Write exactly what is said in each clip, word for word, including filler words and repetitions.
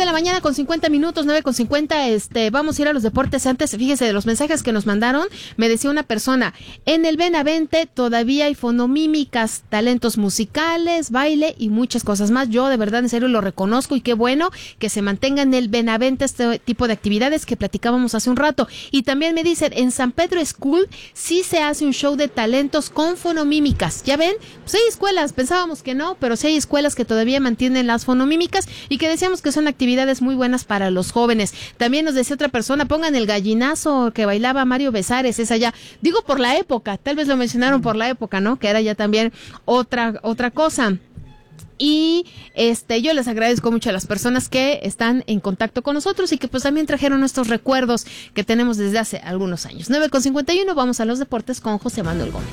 la mañana con cincuenta minutos, nueve con cincuenta, este, vamos a ir a los deportes. Antes, fíjese de los mensajes que nos mandaron, me decía una persona, en el Benavente todavía hay fonomímicas, talentos musicales, baile y muchas cosas más. Yo de verdad en serio lo reconozco y qué bueno que se mantenga en el Benavente este tipo de actividades que platicábamos hace un rato. Y también me dicen, en San Pedro School sí se hace un show de talentos con fonomímicas. ¿Ya ven? Pues hay escuelas, pensábamos que no, pero sí hay escuelas que todavía mantienen las fonomímicas y que decíamos que son actividades muy buenas para los jóvenes. También nos decía otra persona, pongan el gallinazo que bailaba Mario Besares, es allá. Digo por la época, tal vez lo mencionaron por la época, ¿no? Que era ya también otra, otra cosa. Y este yo les agradezco mucho a las personas que están en contacto con nosotros y que pues también trajeron estos recuerdos que tenemos desde hace algunos años. nueve con cincuenta y uno, vamos a los deportes con José Manuel Gómez.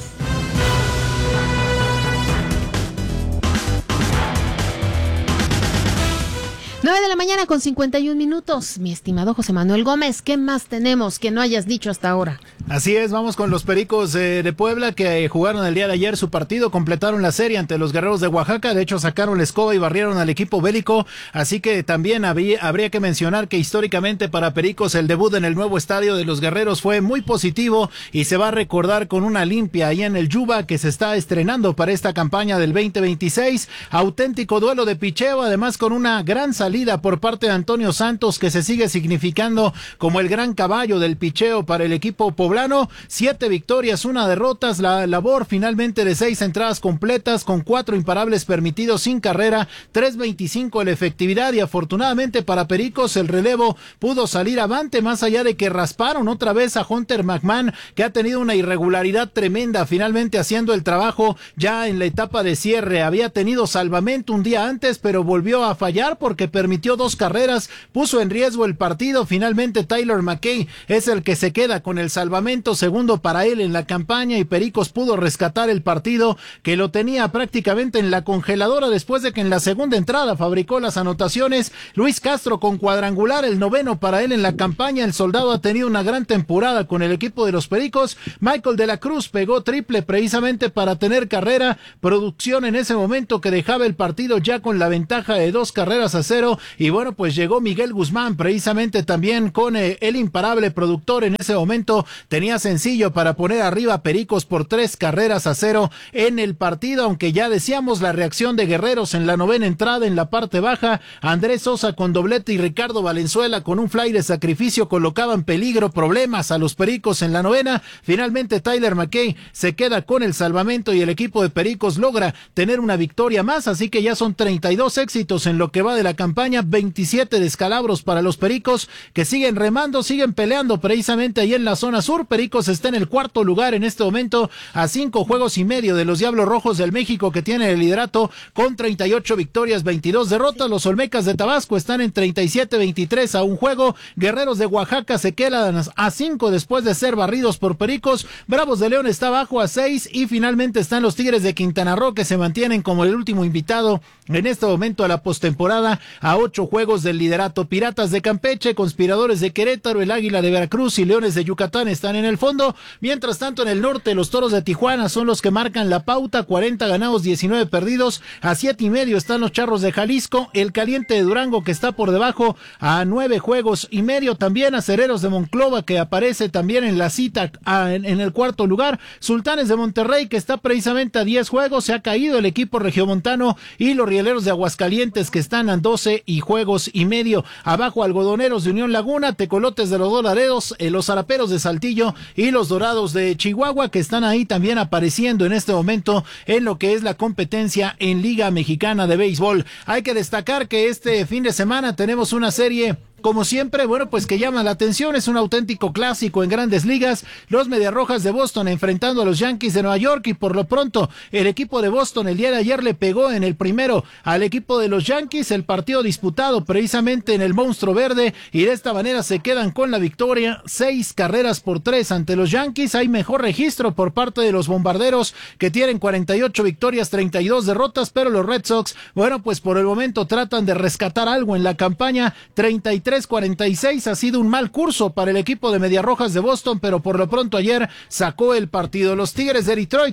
nueve de la mañana con cincuenta y un minutos. Mi estimado José Manuel Gómez, ¿qué más tenemos que no hayas dicho hasta ahora? Así es, vamos con los Pericos eh, de Puebla que eh, jugaron el día de ayer su partido, completaron la serie ante los Guerreros de Oaxaca, de hecho sacaron la escoba y barrieron al equipo bélico, así que también había, habría que mencionar que históricamente para Pericos el debut en el nuevo estadio de los Guerreros fue muy positivo y se va a recordar con una limpia ahí en el Yuba que se está estrenando para esta campaña del veinte veintiséis, auténtico duelo de picheo, además con una gran salida por parte de Antonio Santos que se sigue significando como el gran caballo del picheo para el equipo poblano. Siete victorias, una derrota, la labor finalmente de seis entradas completas con cuatro imparables permitidos sin carrera, tres veinticinco la efectividad y afortunadamente para Pericos el relevo pudo salir avante más allá de que rasparon otra vez a Hunter McMahon que ha tenido una irregularidad tremenda finalmente haciendo el trabajo ya en la etapa de cierre. Había tenido salvamento un día antes pero volvió a fallar porque permitió dos carreras, puso en riesgo el partido. Finalmente Tyler McKay es el que se queda con el salvamento, segundo para él en la campaña y Pericos pudo rescatar el partido que lo tenía prácticamente en la congeladora después de que en la segunda entrada fabricó las anotaciones. Luis Castro con cuadrangular, el noveno para él en la campaña. El soldado ha tenido una gran temporada con el equipo de los Pericos. Michael de la Cruz pegó triple precisamente para tener carrera, producción en ese momento que dejaba el partido ya con la ventaja de dos carreras a cero. Y bueno, pues llegó Miguel Guzmán precisamente también con eh, el imparable productor en ese momento. Tenía sencillo para poner arriba a Pericos por tres carreras a cero en el partido, aunque ya decíamos la reacción de Guerreros en la novena entrada en la parte baja. Andrés Sosa con doblete y Ricardo Valenzuela con un fly de sacrificio colocaban peligro, problemas a los Pericos en la novena. Finalmente Tyler McKay se queda con el salvamento y el equipo de Pericos logra tener una victoria más, así que ya son treinta y dos éxitos en lo que va de la campaña, veintisiete descalabros para los Pericos que siguen remando, siguen peleando precisamente ahí en la zona sur. Pericos está en el cuarto lugar en este momento a cinco juegos y medio de los Diablos Rojos del México que tienen el liderato con treinta y ocho victorias, veintidós derrotas. Los Olmecas de Tabasco están en treinta y siete veintitrés a un juego. Guerreros de Oaxaca se quedan a cinco después de ser barridos por Pericos. Bravos de León está abajo a seis y finalmente están los Tigres de Quintana Roo que se mantienen como el último invitado en este momento a la postemporada a ocho juegos del liderato. Piratas de Campeche, Conspiradores de Querétaro, el Águila de Veracruz y Leones de Yucatán están en el fondo. Mientras tanto en el norte los Toros de Tijuana son los que marcan la pauta, cuarenta ganados, diecinueve perdidos, a siete y medio están los Charros de Jalisco, el Caliente de Durango que está por debajo a nueve juegos y medio, también Acereros de Monclova que aparece también en la cita a, en, en el cuarto lugar, Sultanes de Monterrey que está precisamente a diez juegos, se ha caído el equipo regiomontano y los Rieleros de Aguascalientes que están a doce y juegos y medio, abajo Algodoneros de Unión Laguna, Tecolotes de los Doraderos, eh, los Zaraperos de Saltillo y los Dorados de Chihuahua que están ahí también apareciendo en este momento en lo que es la competencia en Liga Mexicana de Béisbol. Hay que destacar que este fin de semana tenemos una serie como siempre, bueno, pues que llama la atención, es un auténtico clásico en Grandes Ligas, los Mediarrojas de Boston enfrentando a los Yankees de Nueva York y por lo pronto el equipo de Boston el día de ayer le pegó en el primero al equipo de los Yankees, el partido disputado precisamente en el Monstruo Verde y de esta manera se quedan con la victoria, seis carreras por tres ante los Yankees. Hay mejor registro por parte de los Bombarderos que tienen cuarenta y ocho victorias, treinta y dos derrotas, pero los Red Sox, bueno, pues por el momento tratan de rescatar algo en la campaña, treinta y tres cuarenta y seis ha sido un mal curso para el equipo de Mediarrojas de Boston, pero por lo pronto ayer sacó el partido. Los Tigres de Detroit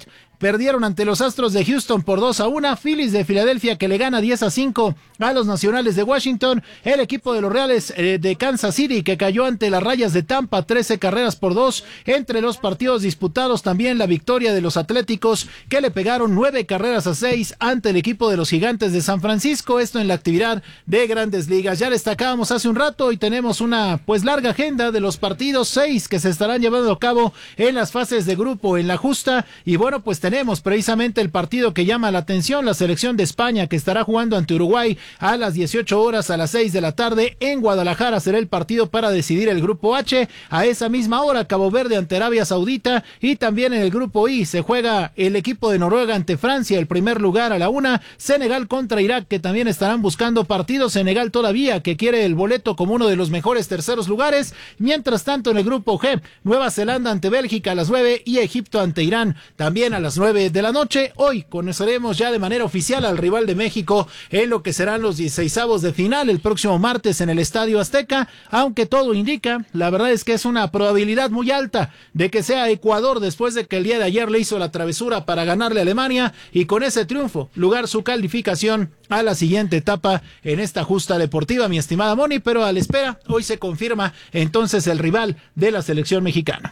perdieron ante los Astros de Houston por dos a uno, Phillies de Filadelfia que le gana diez a cinco a los Nacionales de Washington, el equipo de los Reales eh, de Kansas City que cayó ante las Rayas de Tampa trece carreras por dos. Entre los partidos disputados también la victoria de los Atléticos que le pegaron nueve carreras a seis ante el equipo de los Gigantes de San Francisco, esto en la actividad de Grandes Ligas. Ya destacábamos hace un rato y tenemos una pues larga agenda de los partidos, seis que se estarán llevando a cabo en las fases de grupo en la justa, y bueno, pues tenemos precisamente el partido que llama la atención, la selección de España que estará jugando ante Uruguay a las dieciocho horas, a las seis de la tarde en Guadalajara será el partido para decidir el grupo H. A esa misma hora Cabo Verde ante Arabia Saudita, y también en el grupo I se juega el equipo de Noruega ante Francia, el primer lugar a la una, Senegal contra Irak que también estarán buscando partidos, Senegal todavía que quiere el boleto como uno de los mejores terceros lugares. Mientras tanto en el grupo G, Nueva Zelanda ante Bélgica a las nueve y Egipto ante Irán también a las nueve de la noche. Hoy conoceremos ya de manera oficial al rival de México en lo que serán los dieciseisavos de final el próximo martes en el Estadio Azteca, aunque todo indica, la verdad es que es una probabilidad muy alta de que sea Ecuador después de que el día de ayer le hizo la travesura para ganarle a Alemania y con ese triunfo lugar su calificación a la siguiente etapa en esta justa deportiva, mi estimada Moni, pero a la espera, hoy se confirma entonces el rival de la selección mexicana.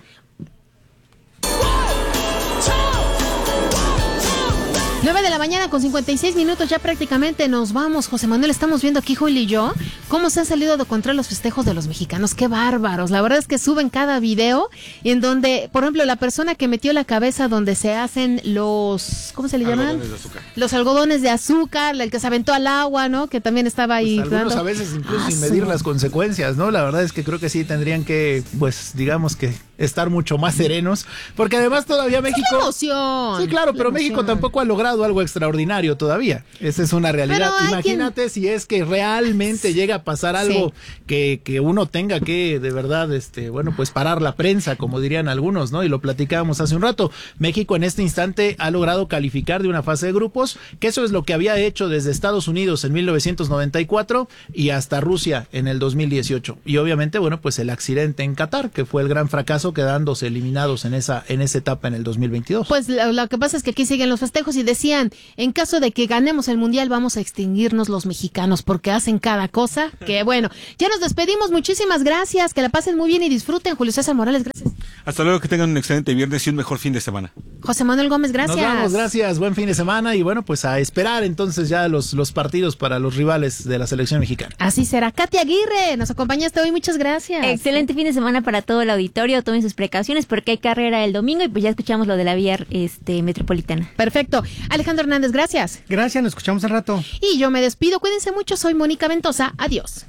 nueve de la mañana con cincuenta y seis minutos, ya prácticamente nos vamos, José Manuel. Estamos viendo aquí, Joel y yo, cómo se han salido de control los festejos de los mexicanos. ¡Qué bárbaros! La verdad es que suben cada video en donde, por ejemplo, la persona que metió la cabeza donde se hacen los, ¿cómo se le llaman? Algodones de azúcar. Los algodones de azúcar, el que se aventó al agua, ¿no? Que también estaba ahí. Pues algunos dando... a veces incluso ah, sin medir su... las consecuencias, ¿no? La verdad es que creo que sí tendrían que, pues, digamos que estar mucho más serenos, porque además todavía México... Es la emoción. Sí, claro, pero la México emoción. tampoco ha logrado algo extraordinario todavía. Esa es una realidad. Imagínate quien... si es que realmente llega a pasar algo sí. que, que uno tenga que, de verdad, este, bueno, pues parar la prensa, como dirían algunos, ¿no? Y lo platicábamos hace un rato. México en este instante ha logrado calificar de una fase de grupos, que eso es lo que había hecho desde Estados Unidos en mil novecientos noventa y cuatro y hasta Rusia en el dos mil dieciocho. Y obviamente, bueno, pues el accidente en Qatar, que fue el gran fracaso, quedándose eliminados en esa, en esa etapa en el dos mil veintidós. Pues lo, lo que pasa es que aquí siguen los festejos y decían, en caso de que ganemos el mundial vamos a extinguirnos los mexicanos porque hacen cada cosa, que bueno, ya nos despedimos, muchísimas gracias, que la pasen muy bien y disfruten. Julio César Morales, gracias. Hasta luego, que tengan un excelente viernes y un mejor fin de semana. José Manuel Gómez, gracias. Nos vamos, gracias, buen fin de semana y bueno, pues a esperar entonces ya los, los partidos para los rivales de la selección mexicana. Así será. Katy Aguirre, nos acompañaste hoy, muchas gracias. Excelente fin de semana para todo el auditorio, tomen sus precauciones porque hay carrera el domingo y pues ya escuchamos lo de la vía este, metropolitana. Perfecto. Alejandro Hernández, gracias. Gracias, nos escuchamos al rato. Y yo me despido, cuídense mucho, soy Mónica Ventosa, adiós.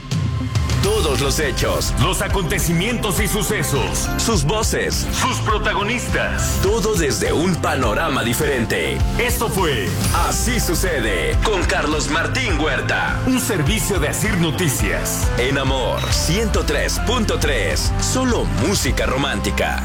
Todos los hechos, los acontecimientos y sucesos, sus voces, sus protagonistas, todo desde un panorama diferente. Esto fue Así Sucede con Carlos Martín Huerta, un servicio de Asir Noticias. En Amor ciento tres punto tres, solo música romántica.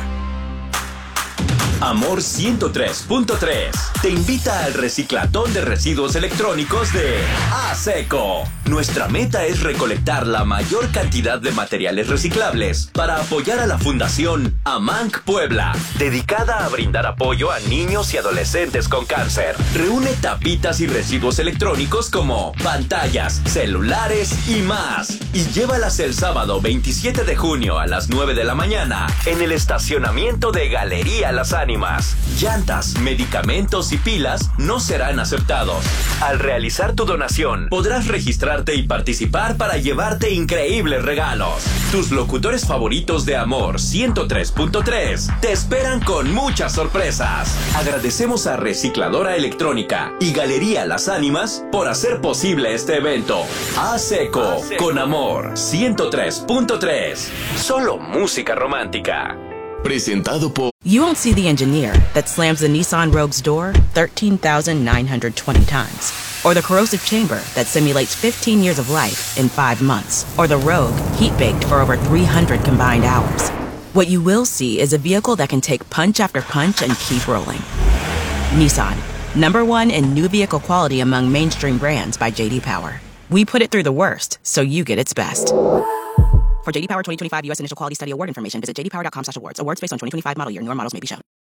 Amor ciento tres punto tres te invita al reciclatón de residuos electrónicos de ASECO. Nuestra meta es recolectar la mayor cantidad de materiales reciclables para apoyar a la Fundación AMANC Puebla, dedicada a brindar apoyo a niños y adolescentes con cáncer. Reúne tapitas y residuos electrónicos como pantallas, celulares y más, y llévalas el sábado veintisiete de junio a las nueve de la mañana en el estacionamiento de Galería Las Ánimas. Llantas, medicamentos y pilas no serán aceptados. Al realizar tu donación, podrás registrarte y participar para llevarte increíbles regalos. Tus locutores favoritos de Amor ciento tres punto tres te esperan con muchas sorpresas. Agradecemos a Recicladora Electrónica y Galería Las Ánimas por hacer posible este evento. ASECO, con Amor ciento tres punto tres. Solo música romántica. Presentado por... You won't see the engineer that slams the Nissan Rogue's door thirteen thousand nine hundred twenty times. Or the corrosive chamber that simulates fifteen years of life in five months. Or the Rogue heat-baked for over three hundred combined hours. What you will see is a vehicle that can take punch after punch and keep rolling. Nissan, number one in new vehicle quality among mainstream brands by J D Power. We put it through the worst, so you get its best. For J D Power twenty twenty-five U S Initial Quality Study Award information, visit j d power dot com slash awards. Awards based on twenty twenty-five model year. Newer models may be shown.